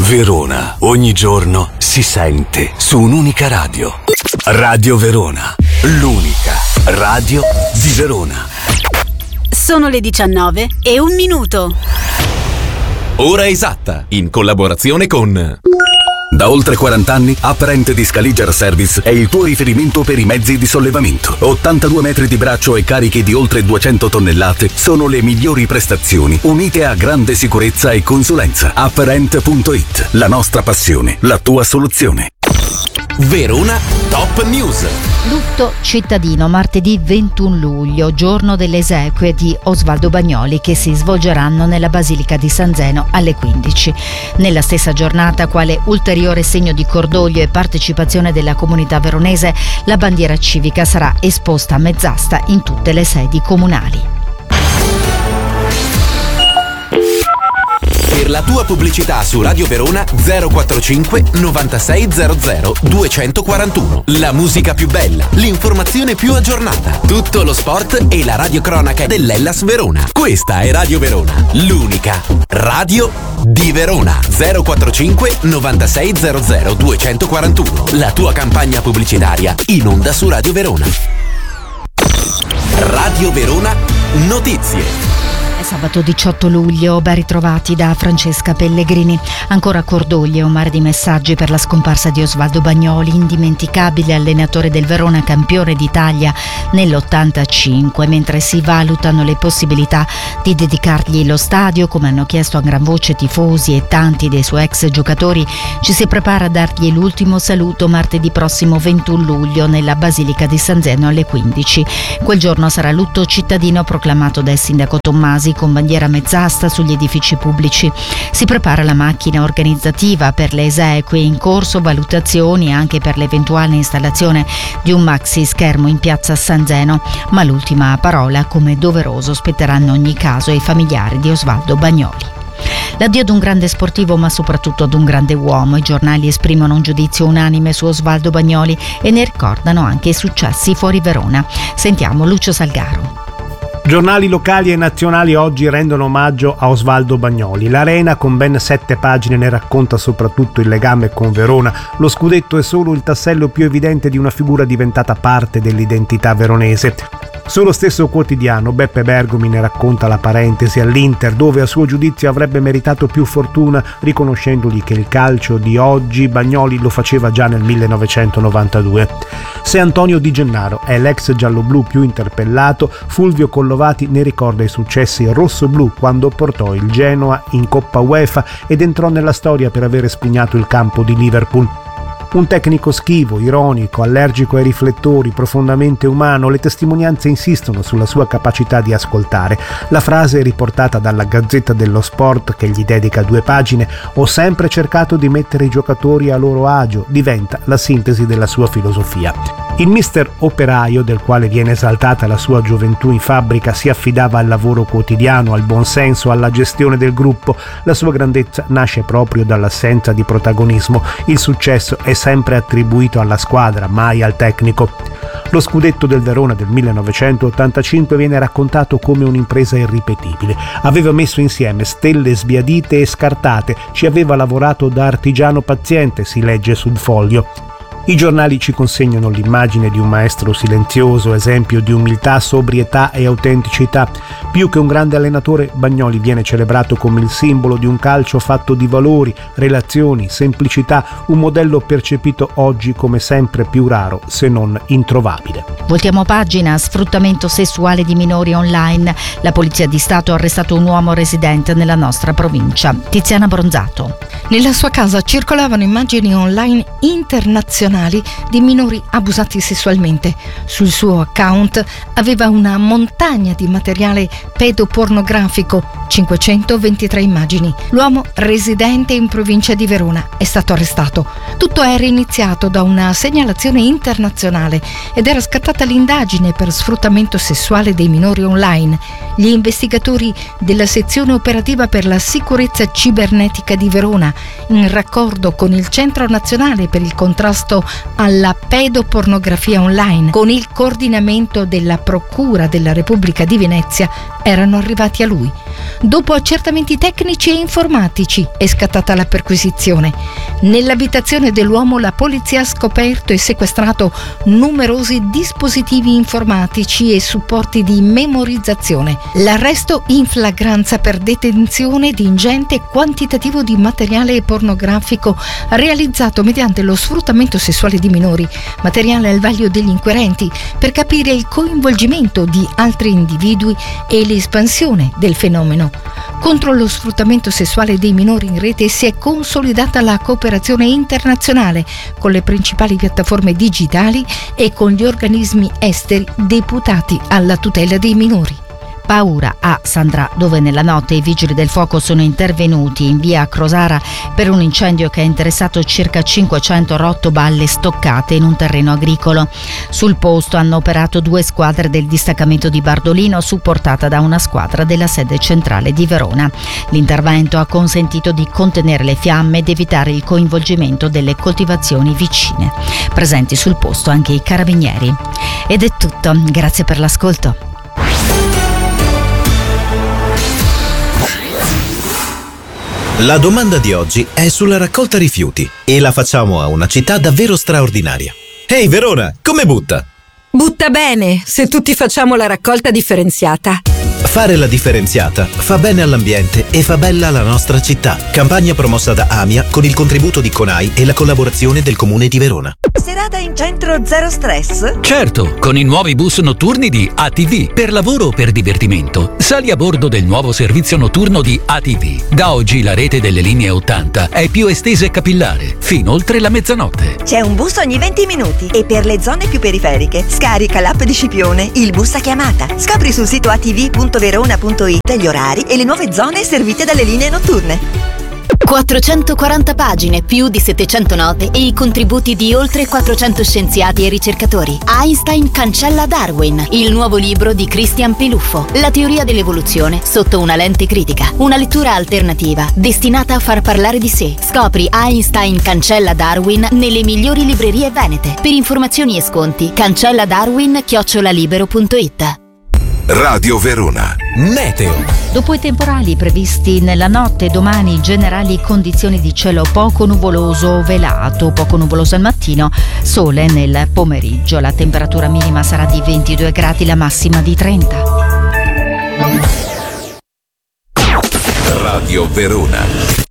Verona, ogni giorno si sente su un'unica radio. Radio Verona, l'unica radio di Verona. Sono le 19:01. Ora esatta, in collaborazione con... Da oltre 40 anni, Apparent di Scaliger Service è il tuo riferimento per i mezzi di sollevamento. 82 metri di braccio e carichi di oltre 200 tonnellate sono le migliori prestazioni, unite a grande sicurezza e consulenza. Apparent.it, la nostra passione, la tua soluzione. Verona Top News. Lutto cittadino martedì 21 luglio, giorno delle esequie di Osvaldo Bagnoli, che si svolgeranno nella Basilica di San Zeno alle 15. Nella stessa giornata, quale ulteriore segno di cordoglio e partecipazione della comunità veronese, la bandiera civica sarà esposta a mezz'asta in tutte le sedi comunali. Per la tua pubblicità su Radio Verona 045 9600 241. La musica più bella, l'informazione più aggiornata, tutto lo sport e la radiocronaca dell'Hellas Verona. Questa è Radio Verona, l'unica radio di Verona. 045 9600 241. La tua campagna pubblicitaria in onda su Radio Verona. Radio Verona Notizie. È sabato 18 luglio, ben ritrovati da Francesca Pellegrini. Ancora cordoglio e un mare di messaggi per la scomparsa di Osvaldo Bagnoli, indimenticabile allenatore del Verona, campione d'Italia nell'85, mentre si valutano le possibilità di dedicargli lo stadio, come hanno chiesto a gran voce tifosi e tanti dei suoi ex giocatori. Ci si prepara a dargli l'ultimo saluto martedì prossimo 21 luglio nella Basilica di San Zeno alle 15. Quel giorno sarà lutto cittadino proclamato dal sindaco Tommasi con bandiera mezz'asta sugli edifici pubblici. Si prepara la macchina organizzativa per le esequie, in corso valutazioni anche per l'eventuale installazione di un maxi schermo in piazza San Zeno, ma l'ultima parola, come doveroso, spetterà in ogni caso ai familiari di Osvaldo Bagnoli. L'addio ad un grande sportivo, ma soprattutto ad un grande uomo. I giornali esprimono un giudizio unanime su Osvaldo Bagnoli e ne ricordano anche i successi fuori Verona. Sentiamo Lucio Salgaro. Giornali locali e nazionali oggi rendono omaggio a Osvaldo Bagnoli. L'Arena, con ben 7 pagine, ne racconta soprattutto il legame con Verona. Lo scudetto è solo il tassello più evidente di una figura diventata parte dell'identità veronese. Sullo stesso quotidiano Beppe Bergomi ne racconta la parentesi all'Inter, dove a suo giudizio avrebbe meritato più fortuna, riconoscendogli che il calcio di oggi Bagnoli lo faceva già nel 1992. Se Antonio Di Gennaro è l'ex gialloblu più interpellato, Fulvio Collovati ne ricorda i successi rossoblù quando portò il Genoa in Coppa UEFA ed entrò nella storia per aver spugnato il campo di Liverpool. Un tecnico schivo, ironico, allergico ai riflettori, profondamente umano, le testimonianze insistono sulla sua capacità di ascoltare. La frase riportata dalla Gazzetta dello Sport, che gli dedica 2 pagine, «Ho sempre cercato di mettere i giocatori a loro agio», diventa la sintesi della sua filosofia. Il mister operaio, del quale viene esaltata la sua gioventù in fabbrica, si affidava al lavoro quotidiano, al buonsenso, alla gestione del gruppo. La sua grandezza nasce proprio dall'assenza di protagonismo. Il successo è sempre attribuito alla squadra, mai al tecnico. Lo scudetto del Verona del 1985 viene raccontato come un'impresa irripetibile. Aveva messo insieme stelle sbiadite e scartate, ci aveva lavorato da artigiano paziente, si legge sul foglio. I giornali ci consegnano l'immagine di un maestro silenzioso, esempio di umiltà, sobrietà e autenticità. Più che un grande allenatore, Bagnoli viene celebrato come il simbolo di un calcio fatto di valori, relazioni, semplicità, un modello percepito oggi come sempre più raro, se non introvabile. Voltiamo pagina. Sfruttamento sessuale di minori online. La Polizia di Stato ha arrestato un uomo residente nella nostra provincia. Tiziana Bronzato. Nella sua casa circolavano immagini online internazionali di minori abusati sessualmente. Sul suo account aveva una montagna di materiale pedopornografico, 523 immagini. L'uomo, residente in provincia di Verona, è stato arrestato. Tutto era iniziato da una segnalazione internazionale ed era scattata l'indagine per sfruttamento sessuale dei minori online. Gli investigatori della sezione operativa per la sicurezza cibernetica di Verona, in raccordo con il Centro Nazionale per il Contrasto alla Pedopornografia Online, con il coordinamento della Procura della Repubblica di Venezia, erano arrivati a lui. Dopo accertamenti tecnici e informatici è scattata la perquisizione. Nell'abitazione dell'uomo la polizia ha scoperto e sequestrato numerosi dispositivi informatici e supporti di memorizzazione. L'arresto in flagranza per detenzione di ingente quantitativo di materiale pornografico realizzato mediante lo sfruttamento sessuale di minori, materiale al vaglio degli inquirenti per capire il coinvolgimento di altri individui e l'espansione del fenomeno. Contro lo sfruttamento sessuale dei minori in rete si è consolidata la cooperazione internazionale con le principali piattaforme digitali e con gli organismi esteri deputati alla tutela dei minori. Paura a Sandrà, dove nella notte i vigili del fuoco sono intervenuti in via Crosara per un incendio che ha interessato circa 500 rottoballe stoccate in un terreno agricolo. Sul posto hanno operato 2 squadre del distaccamento di Bardolino, supportata da una squadra della sede centrale di Verona. L'intervento ha consentito di contenere le fiamme ed evitare il coinvolgimento delle coltivazioni vicine. Presenti sul posto anche i carabinieri. Ed è tutto, grazie per l'ascolto. La domanda di oggi è sulla raccolta rifiuti e la facciamo a una città davvero straordinaria. Ehi Verona, come butta? Butta bene, se tutti facciamo la raccolta differenziata. Fare la differenziata fa bene all'ambiente e fa bella la nostra città. Campagna promossa da AMIA con il contributo di CONAI e la collaborazione del Comune di Verona. Serata in centro zero stress? Certo, con i nuovi bus notturni di ATV. Per lavoro o per divertimento, sali a bordo del nuovo servizio notturno di ATV. Da oggi la rete delle linee 80 è più estesa e capillare, fino oltre la mezzanotte. C'è un bus ogni 20 minuti e per le zone più periferiche scarica l'app di Scipione, il bus a chiamata. Scopri sul sito atv.verona.it gli orari e le nuove zone servite dalle linee notturne. 440 pagine, più di 700 note e i contributi di oltre 400 scienziati e ricercatori. Einstein cancella Darwin, il nuovo libro di Christian Peluffo. La teoria dell'evoluzione sotto una lente critica. Una lettura alternativa destinata a far parlare di sé. Scopri Einstein cancella Darwin nelle migliori librerie venete. Per informazioni e sconti, cancelladarwin@libero.it. Radio Verona. Meteo. Dopo i temporali previsti nella notte, domani generali condizioni di cielo poco nuvoloso o velato, poco nuvoloso al mattino, sole nel pomeriggio. La temperatura minima sarà di 22 gradi, la massima di 30. Radio Verona.